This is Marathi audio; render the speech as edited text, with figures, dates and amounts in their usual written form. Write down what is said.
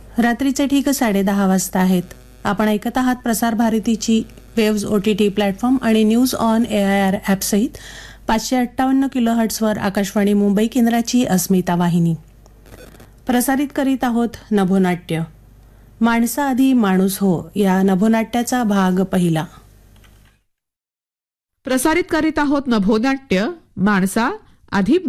रात्रीचे ठीक 10:30 वाजता आहेत. आपण ऐकत आहात प्रसार भारतीची वेव्ज OTT प्लॅटफॉर्म आणि न्यूज ऑन AIR ॲप सहित 558 किलोहर्ट्झवर आकाशवाणी मुंबई केंद्राची अस्मिता वाहिनी. प्रसारित करीत आहोत नभोनाट्य. माणसाआधी माणूस हो या नभोनाट्याचा भाग पहिला. प्रसारित करीत आहोत नभोनाट्य माणसा आधी